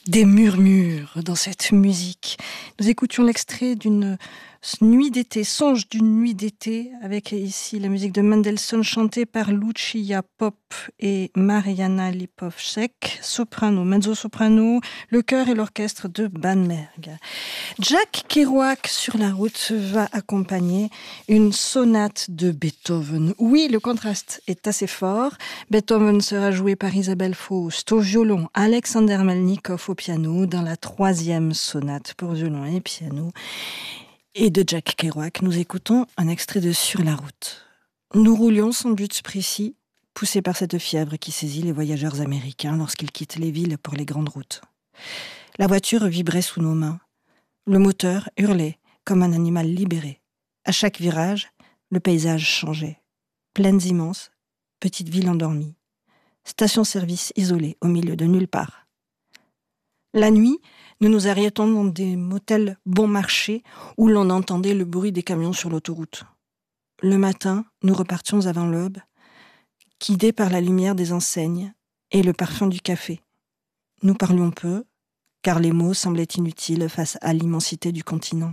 Des murmures dans cette musique. Nous écoutions l'extrait d'une nuit d'été, songe d'une nuit d'été, avec ici la musique de Mendelssohn chantée par Lucia Pop et Mariana Lipovcek, soprano, mezzo-soprano, le chœur et l'orchestre de Bamberg. Jack Kerouac sur la route va accompagner une sonate de Beethoven. Oui, le contraste est assez fort. Beethoven sera joué par Isabelle Faust au violon, Alexander Melnikov au piano, dans la 3e sonate pour violon et piano. Et de Jack Kerouac, nous écoutons un extrait de Sur la route. Nous roulions sans but précis, poussés par cette fièvre qui saisit les voyageurs américains lorsqu'ils quittent les villes pour les grandes routes. La voiture vibrait sous nos mains. Le moteur hurlait comme un animal libéré. À chaque virage, le paysage changeait. Plaines immenses, petites villes endormies. Station-service isolée au milieu de nulle part. La nuit, nous nous arrêtons dans des motels bon marché où l'on entendait le bruit des camions sur l'autoroute. Le matin, nous repartions avant l'aube, guidés par la lumière des enseignes et le parfum du café. Nous parlions peu, car les mots semblaient inutiles face à l'immensité du continent.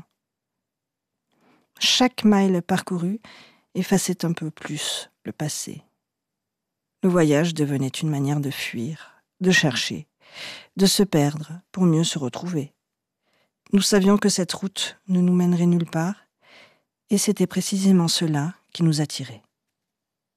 Chaque mile parcouru effaçait un peu plus le passé. Le voyage devenait une manière de fuir, de chercher, de se perdre pour mieux se retrouver. Nous savions que cette route ne nous mènerait nulle part, et c'était précisément cela qui nous attirait.